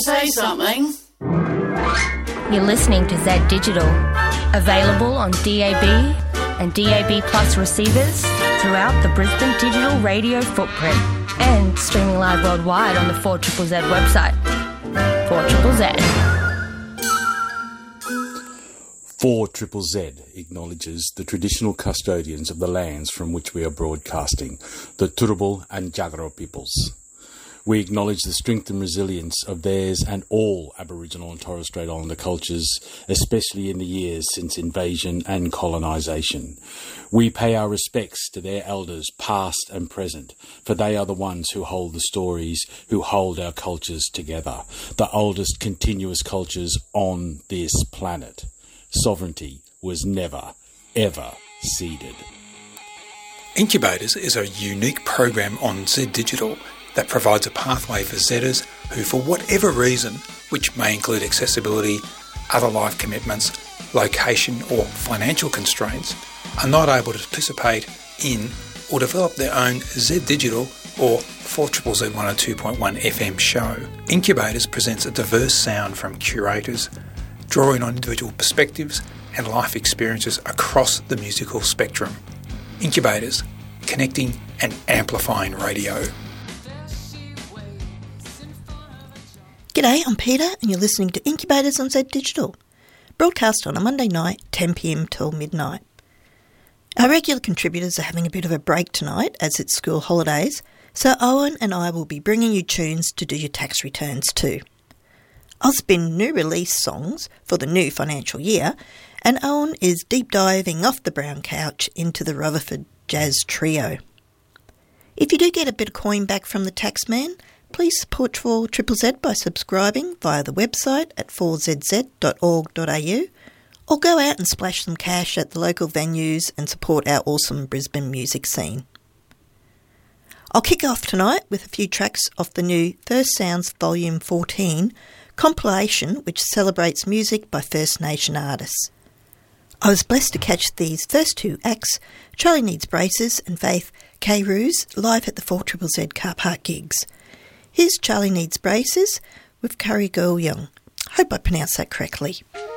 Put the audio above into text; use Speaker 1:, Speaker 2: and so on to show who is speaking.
Speaker 1: say something?
Speaker 2: You're listening to Z Digital, available on DAB and DAB Plus receivers throughout the Brisbane digital radio footprint and streaming live worldwide on the 4ZZZ website. 4ZZZ.
Speaker 3: 4ZZZ acknowledges the traditional custodians of the lands from which we are broadcasting, the Turrbal and Jagera peoples. We acknowledge the strength and resilience of theirs and all Aboriginal and Torres Strait Islander cultures, especially in the years since invasion and colonisation. We pay our respects to their elders, past and present, for they are the ones who hold the stories, who hold our cultures together, the oldest continuous cultures on this planet. Sovereignty was never, ever ceded.
Speaker 4: Incubators is a unique program on Z Digital that provides a pathway for Zers who, for whatever reason, which may include accessibility, other life commitments, location or financial constraints, are not able to participate in or develop their own Z Digital or 4ZZZ 102.1 FM show. Incubators presents a diverse sound from curators, drawing on individual perspectives and life experiences across the musical spectrum. Incubators, connecting and amplifying radio.
Speaker 5: G'day, I'm Peter and you're listening to Incubators on Z Digital, broadcast on a Monday night, 10pm till midnight. Our regular contributors are having a bit of a break tonight as it's school holidays, so Owen and I will be bringing you tunes to do your tax returns too. I'll spin new release songs for the new financial year, and Owen is deep diving off the brown couch into the Rutherford Jazz Trio. If you do get a bit of coin back from the taxman, please support 4ZZZ by subscribing via the website at 4zz.org.au, or go out and splash some cash at the local venues and support our awesome Brisbane music scene. I'll kick off tonight with a few tracks off the new First Sounds Volume 14 compilation, which celebrates music by First Nation artists. I was blessed to catch these first two acts, Charlie Needs Braces and Faith K. Roos, live at the 4ZZZ car park gigs. Here's Charlie Needs Braces with Curry Girl Young. Hope I pronounced that correctly.